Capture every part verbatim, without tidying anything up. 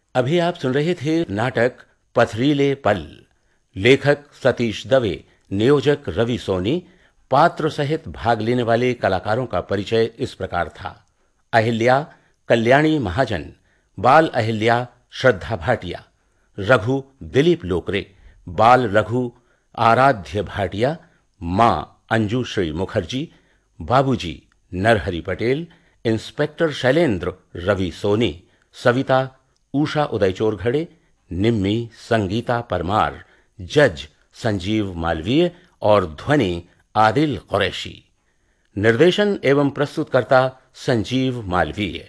अभी आप सुन रहे थे नाटक पथरीले पल। लेखक सतीश दवे, नियोजक रवि सोनी। पात्र सहित भाग लेने वाले कलाकारों का परिचय इस प्रकार था। अहिल्या कल्याणी महाजन, बाल अहिल्या श्रद्धा भाटिया, रघु दिलीप लोकरे, बाल रघु आराध्य भाटिया, मां अंजू श्री मुखर्जी, बाबूजी नरहरि पटेल, इंस्पेक्टर शैलेंद्र रवि सोनी, सविता उषा उदयचोरघड़े, निम्मी संगीता परमार, जज संजीव मालवीय और ध्वनि आदिल कुरैशी। निर्देशन एवं प्रस्तुतकर्ता संजीव मालवीय।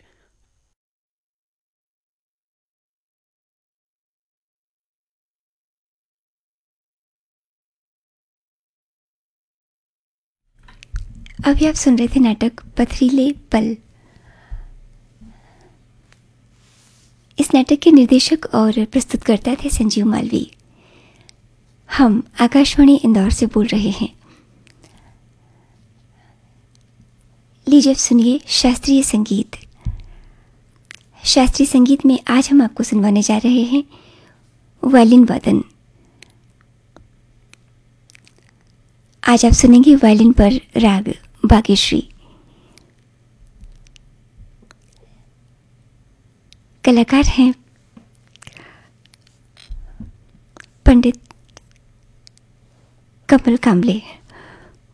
अभी आप सुन रहे थे नाटक पथरीले पल। इस नाटक के निर्देशक और प्रस्तुतकर्ता थे संजीव मालवीय। हम आकाशवाणी इंदौर से बोल रहे हैं। लीजिए सुनिए शास्त्रीय संगीत। शास्त्रीय संगीत में आज हम आपको सुनवाने जा रहे हैं वायलिन वादन। आज आप सुनेंगे वायलिन पर राग बागेश्री। कलाकार हैं पंडित कमल कामले।